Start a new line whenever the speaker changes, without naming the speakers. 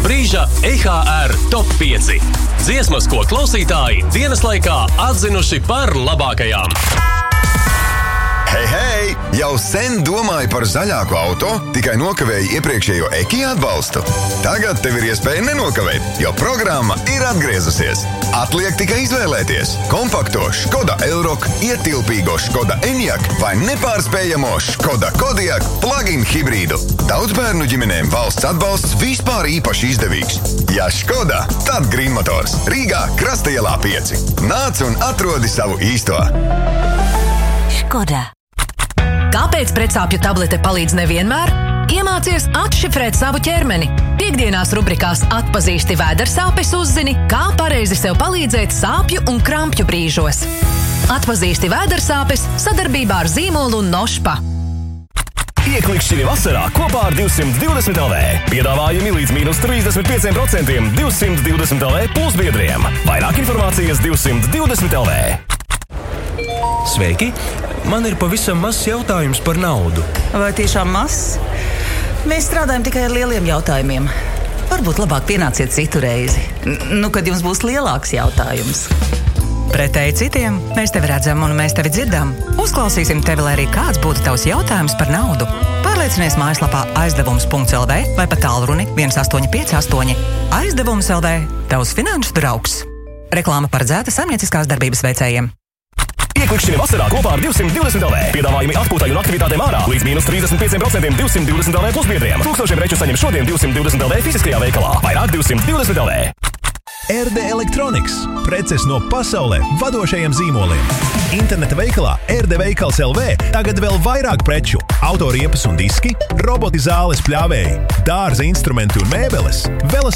brīža EHR Top 5. Dziesmas, ko klausītāji dienas laikā atzinuši par labākajām.
Hei, hei! Jau sen domāju par zaļāku auto, tikai nokavēju iepriekšējo Eki atbalstu. Tagad tev ir iespēja nenokavēt, jo programma ir atgriezusies. Atliek tikai izvēlēties kompakto Škoda Elroq, ietilpīgo Škoda Enyaq vai nepārspējamo Škoda Kodiaq plug-in hibrīdu. Daudzbērnu ģimenēm valsts atbalsts vispār īpaši izdevīgs. Ja Škoda, tad Green Motors. Rīgā, Krastaielā 5. Nāc un atrodi savu īsto.
Škoda. Kāpēc pretsāpju tablete palīdz nevienmēr? Iemācies atšifrēt savu ķermeni. Piektdienās rubrikās Atpazīsti vēdersāpes uzzini, kā pareizi sev palīdzēt sāpju un krampju brīžos. Atpazīsti vēdersāpes sadarbībā ar zīmolu Nošpa.
Ieklikšķini vasarā kopā ar 220 LV. Piedāvājumi līdz mīnus 35% 220 LV plus biedriem. Vairāk informācijas 220 LV.
Sveiki! Man ir pavisam mazs jautājums par naudu.
Vai tiešām mazs? Mēs strādājam tikai ar lieliem jautājumiem. Varbūt labāk pienāciet citu reizi. Kad jums būs lielāks jautājums.
Pretēji citiem, mēs tevi redzam un mēs tevi dzirdam. Uzklausīsim tevi, lai arī kāds būtu tavs jautājums par naudu. Pārliecinies mājaslapā aizdevums.lv vai pa tālruni 1858. Aizdevums LV – tavs finanšu draugs. Reklāma paredzēta saimnieciskās darbības veicējiem.
Ieklikšķini vasarā kopā ar 220 LV. Piedāvājumi atpūtai un aktivitātēm ārā līdz mīnus 35% 220 LV plus biedriem. 1000 preču saņem šodien 220 LV fiziskajā veikalā. Vairāk 220 LV.
RD Electronics. Preces no pasaulē vadošajiem zīmoliem. Interneta veikalā RD Veikals LV tagad vēl vairāk preču. Autoriepas un diski, roboti zāles pļāvēji, dārza instrumenti un mēbeles,